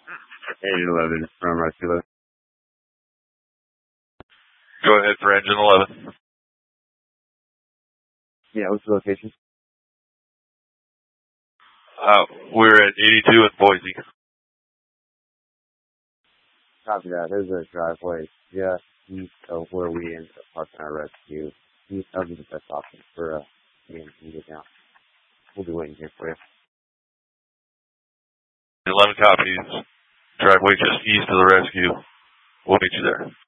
811 from Rescue. Go ahead for engine 11. Yeah, what's the location? We're at 82 in Boise. Copy that. There's a driveway just east of where we ended up parking our rescue. That'll be the best option for me and get down. We'll be waiting here for you. 11 copies. Driveway just east of the rescue. We'll meet you there.